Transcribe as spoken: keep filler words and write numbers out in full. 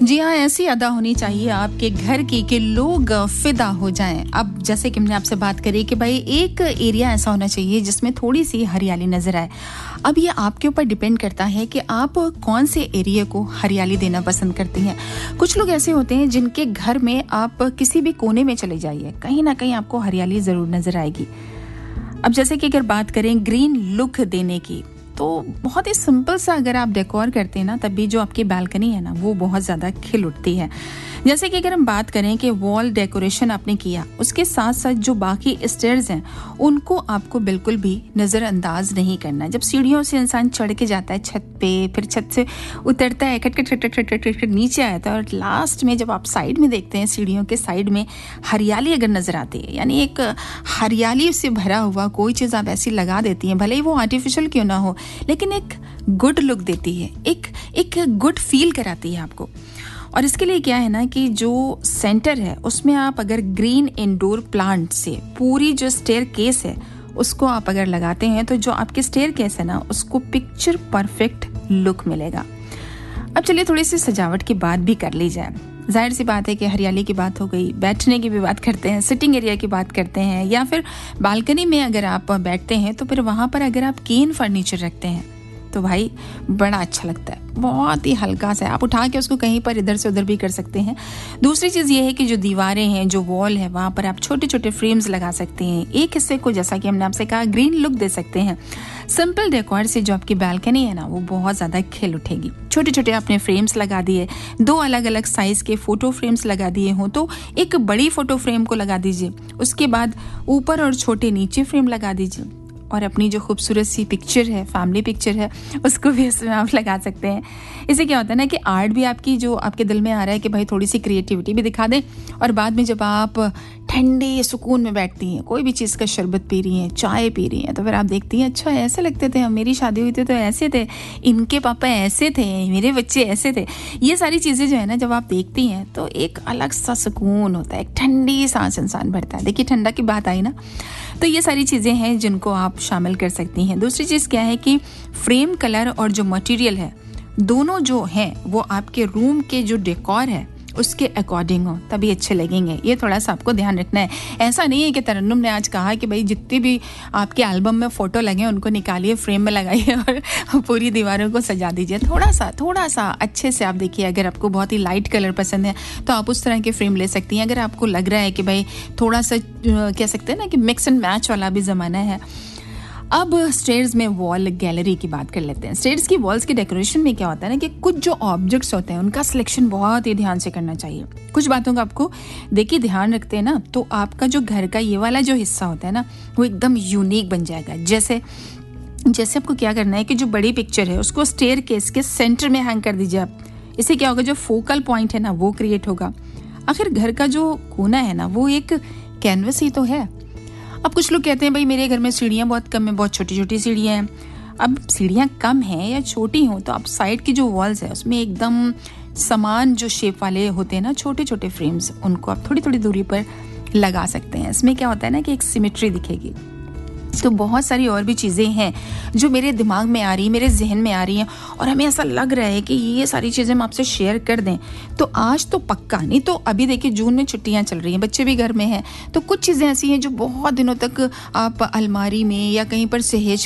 जी हाँ, ऐसी अदा होनी चाहिए आपके घर की कि लोग फिदा हो जाएं। अब जैसे कि हमने आपसे बात करी कि भाई एक एरिया ऐसा होना चाहिए जिसमें थोड़ी सी हरियाली नजर आए। अब ये आपके ऊपर डिपेंड करता है कि आप कौन से एरिया को हरियाली देना पसंद करती हैं। कुछ लोग ऐसे होते हैं जिनके घर में आप किसी भी कोने में चले जाइए, कहीं ना कहीं आपको हरियाली ज़रूर नजर आएगी। अब जैसे कि अगर बात करें ग्रीन लुक देने की, तो बहुत ही सिंपल सा अगर आप डेकोर करते हैं ना, तब भी जो आपकी बालकनी है ना वो बहुत ज़्यादा खिल उठती है। जैसे कि अगर हम बात करें कि वॉल डेकोरेशन आपने किया, उसके साथ साथ जो बाकी स्टेयर्स हैं उनको आपको बिल्कुल भी नज़रअंदाज नहीं करना। जब सीढ़ियों से इंसान चढ़ के जाता है छत पे, फिर छत से उतरता है, खट खट खट खट खट खट नीचे आता है, और लास्ट में जब आप साइड में देखते हैं, सीढ़ियों के साइड में हरियाली अगर नज़र आती है, यानी एक हरियाली से भरा हुआ कोई चीज़ आप ऐसी लगा देती हैं, भले ही वो आर्टिफिशियल क्यों ना हो, लेकिन एक गुड लुक देती है, एक एक गुड फील कराती है आपको। और इसके लिए क्या है ना कि जो सेंटर है उसमें आप अगर ग्रीन इंडोर प्लांट से पूरी जो स्टेयर केस है उसको आप अगर लगाते हैं, तो जो आपके स्टेयर केस है ना उसको पिक्चर परफेक्ट लुक मिलेगा। अब चलिए थोड़ी सी सजावट की बात भी कर ली जाए। जाहिर सी बात है कि हरियाली की बात हो गई, बैठने की भी बात करते हैं, सिटिंग एरिया की बात करते हैं, या फिर बालकनी में अगर आप बैठते हैं तो फिर वहाँ पर अगर आप केन फर्नीचर रखते हैं तो भाई बड़ा अच्छा लगता है। बहुत ही हल्का सा है, आप उठा के उसको कहीं पर इधर से उधर भी कर सकते हैं। दूसरी चीज़ ये है कि जो दीवारें हैं, जो वॉल है, वहाँ पर आप छोटे छोटे फ्रेम्स लगा सकते हैं। एक हिस्से को, जैसा कि हमने आपसे कहा, ग्रीन लुक दे सकते हैं। सिंपल डेकोर से जो आपकी बालकनी है ना वो बहुत ज़्यादा खिल उठेगी। छोटे छोटे आपने फ्रेम्स लगा दिए, दो अलग अलग साइज़ के फ़ोटो फ्रेम्स लगा दिए हों तो एक बड़ी फ़ोटो फ्रेम को लगा दीजिए, उसके बाद ऊपर और छोटे नीचे फ्रेम लगा दीजिए, और अपनी जो खूबसूरत सी पिक्चर है, फैमिली पिक्चर है, उसको भी इसमें आप लगा सकते हैं। इससे क्या होता है ना कि आर्ट भी आपकी जो आपके दिल में आ रहा है कि भाई थोड़ी सी क्रिएटिविटी भी दिखा दें, और बाद में जब आप ठंडे सुकून में बैठती हैं, कोई भी चीज़ का शरबत पी रही हैं, चाय पी रही हैं, तो फिर आप देखती हैं अच्छा ऐसे लगते थे, मेरी शादी हुई थी तो ऐसे थे, इनके पापा ऐसे थे, मेरे बच्चे ऐसे थे। ये सारी चीज़ें जो है ना जब आप देखती हैं तो एक अलग सा सुकून होता है, एक ठंडी सांस इंसान भरता है। देखिए ठंडा की बात आई ना, तो ये सारी चीज़ें हैं जिनको आप शामिल कर सकती हैं। दूसरी चीज़ क्या है कि फ्रेम कलर और जो मटेरियल है दोनों जो हैं वो आपके रूम के जो डेकोर है उसके अकॉर्डिंग हो, तभी अच्छे लगेंगे। ये थोड़ा सा आपको ध्यान रखना है। ऐसा नहीं है कि तरन्नुम ने आज कहा कि भाई जितनी भी आपके एल्बम में फ़ोटो लगे उनको निकालिए, फ्रेम में लगाइए और पूरी दीवारों को सजा दीजिए। थोड़ा सा थोड़ा सा अच्छे से आप देखिए। अगर आपको बहुत ही लाइट कलर पसंद है तो आप उस तरह के फ्रेम ले सकती हैं। अगर आपको लग रहा है कि भाई थोड़ा सा कह सकते हैं ना कि मिक्स एंड मैच वाला भी ज़माना है। अब स्टेयर्स में वॉल गैलरी की बात कर लेते हैं। स्टेयर्स की वॉल्स की डेकोरेशन में क्या होता है ना कि कुछ जो ऑब्जेक्ट्स होते हैं उनका सिलेक्शन बहुत ही ध्यान से करना चाहिए। कुछ बातों का आपको देखिए ध्यान रखते हैं ना तो आपका जो घर का ये वाला जो हिस्सा होता है ना वो एकदम यूनिक बन जाएगा। जैसे जैसे आपको क्या करना है कि जो बड़ी पिक्चर है उसको स्टेयर केस के सेंटर में हैंग कर दीजिए आप। इससे क्या होगा, जो फोकल पॉइंट है ना वो क्रिएट होगा। आखिर घर का जो कोना है ना वो एक कैनवस ही तो है। अब कुछ लोग कहते हैं भाई मेरे घर में सीढ़ियाँ बहुत कम है, बहुत छोटी छोटी सीढ़ियाँ हैं। अब सीढ़ियाँ कम हैं या छोटी हों तो आप साइड की जो वॉल्स है उसमें एकदम समान जो शेप वाले होते हैं ना छोटे छोटे फ्रेम्स, उनको आप थोड़ी थोड़ी दूरी पर लगा सकते हैं। इसमें क्या होता है ना कि एक सिमेट्री दिखेगी। तो बहुत सारी और भी चीज़ें हैं जो मेरे दिमाग में आ रही, मेरे जहन में आ रही हैं, और हमें ऐसा लग रहा है कि ये सारी चीज़ें हम आपसे शेयर कर दें तो आज तो पक्का नहीं तो अभी देखिए जून में छुट्टियां चल रही हैं, बच्चे भी घर में हैं, तो कुछ चीज़ें ऐसी हैं जो बहुत दिनों तक आप अलमारी में या कहीं पर सहेज